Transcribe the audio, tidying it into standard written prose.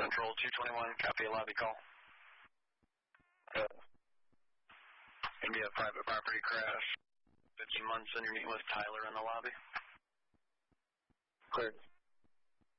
Central 221, copy a lobby call. Gonna be a private property crash. 15 months, and you're meeting with Tyler in the lobby. Cleared.